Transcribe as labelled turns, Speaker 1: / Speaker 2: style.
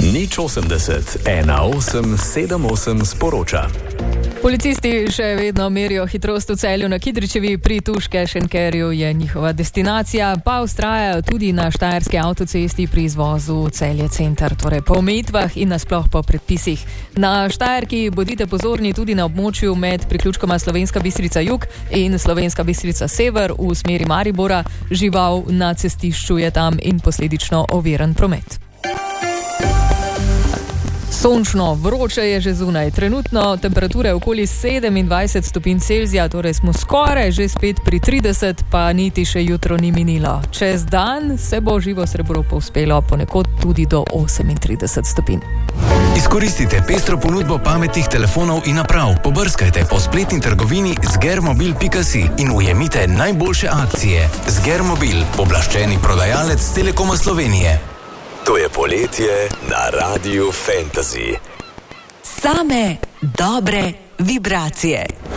Speaker 1: 080 1878 sporoča.
Speaker 2: Policisti še vedno merijo hitrost v Celju na Kidričevi, pri Tuške-Šenkerju je njihova destinacija, pa vztrajajo tudi na štajerski avtocesti pri izvozu Celje center, torej po omejitvah in nasploh po predpisih. Na Štajerki bodite pozorni tudi na območju med priključkoma Slovenska Bistrica jug in Slovenska Bistrica sever v smeri Maribora. Žival na cestišču je tam in posledično oviran promet. Sončno, vroče je že zunaj. Trenutno temperature okoli 27 stopinj Celzija, torej smo skoraj že spet pri 30, pa niti še jutro ni minilo. Čez dan se bo živo srebro povzpelo ponekod tudi do 38 stopinj.
Speaker 3: Izkoristite pestro ponudbo pametnih telefonov in naprav. Pobrskajte po spletni trgovini zgermobil.si in ujemite najboljše akcije. Zgermobil, pooblaščeni prodajalec Telekoma Slovenije.
Speaker 1: To je poletje na Radiu Fantasy.
Speaker 4: Same dobre vibracije.